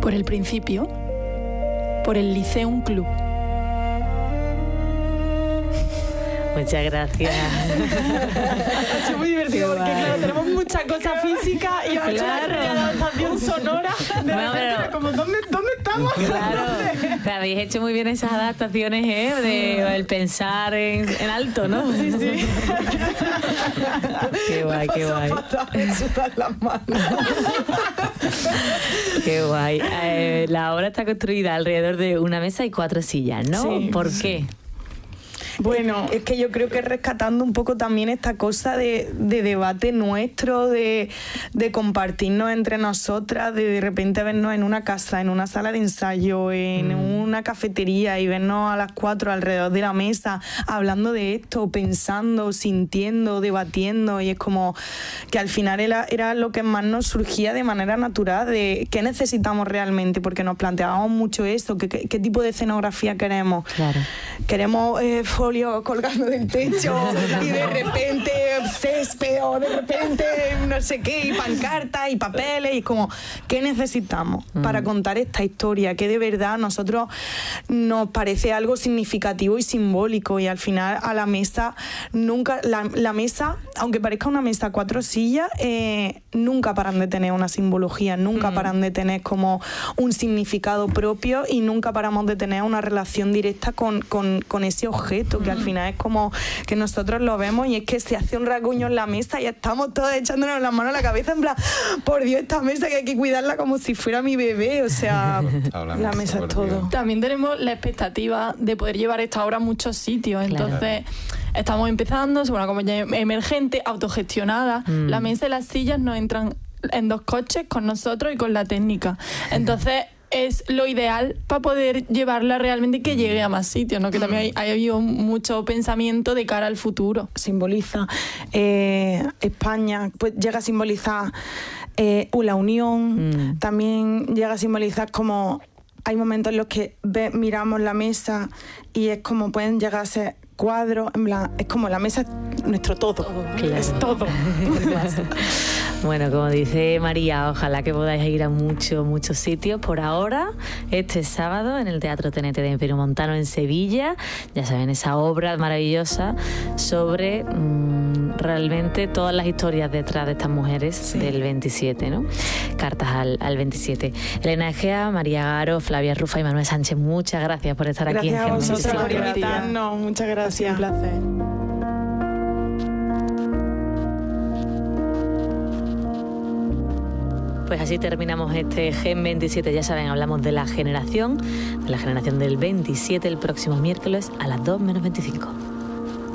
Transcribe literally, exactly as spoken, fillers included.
Por el principio, por el Liceum Club. Muchas gracias. Ha sido muy divertido porque, claro, tenemos muchas cosas físicas y hemos hecho Claro. una adaptación sonora. De Bueno, repente, pero- como, ¿dónde, ¿dóde estamos? Claro, que habéis hecho muy bien esas adaptaciones, ¿eh? De el pensar en, en alto, ¿no? Sí, sí. Qué guay, qué guay. Qué guay. Eh, la obra está construida alrededor de una mesa y cuatro sillas, ¿no? Sí. ¿Por qué? Bueno, Es que yo creo que rescatando un poco también esta cosa de, de debate nuestro, de, de compartirnos entre nosotras, de de repente vernos en una casa, en una sala de ensayo, en Mm. una cafetería y vernos a las cuatro alrededor de la mesa hablando de esto, pensando, sintiendo, debatiendo, y es como que al final era, era lo que más nos surgía de manera natural, de qué necesitamos realmente, porque nos planteábamos mucho eso, qué, qué, qué tipo de escenografía queremos. Claro. Queremos eh, folio colgando del techo y de repente césped o de repente no sé qué, y pancartas y papeles, y es como, ¿qué necesitamos Mm. para contar esta historia? Que de verdad a nosotros nos parece algo significativo y simbólico, y al final a la mesa, nunca, la, la mesa, aunque parezca una mesa cuatro sillas, eh, nunca paran de tener una simbología, nunca Mm. paran de tener como un significado propio, y nunca paramos de tener una relación directa con, con, con ese objeto, que al final es como que nosotros lo vemos y es que se hace un rasguño en la mesa y estamos todos echándonos las manos a la cabeza en plan, por Dios, esta mesa que hay que cuidarla como si fuera mi bebé, o sea, Hablamos la mesa es por Dios. todo. también tenemos la expectativa de poder llevar esta obra a muchos sitios. Claro. Entonces, estamos empezando, somos una compañía emergente, autogestionada. Mm. La mesa y las sillas nos entran en dos coches con nosotros y con la técnica. Entonces, es lo ideal para poder llevarla realmente y que llegue a más sitios, ¿no? Que también hay, hay habido mucho pensamiento de cara al futuro. Simboliza eh, España, pues llega a simbolizar eh, la unión, Mm. también llega a simbolizar como hay momentos en los que ve- miramos la mesa y es como pueden llegar a ser cuadros, en plan, es como la mesa es nuestro todo, Claro. es todo. Bueno, como dice María, ojalá que podáis ir a muchos, muchos sitios. Por ahora, este sábado en el Teatro Tenete de Peromontano en Sevilla, ya saben, esa obra maravillosa sobre mmm, realmente todas las historias detrás de estas mujeres Sí. del veintisiete, ¿no? Cartas al, al veintisiete. Elena Egea, María Garo, Flavia Rufa y Manuel Sánchez, muchas gracias por estar aquí Gracias a en vosotros Gen por veintisiete. invitarnos, muchas gracias. Un placer. Pues así terminamos este Gen veintisiete. Ya saben, hablamos de la generación, de la generación del veintisiete el próximo miércoles a las dos menos veinticinco.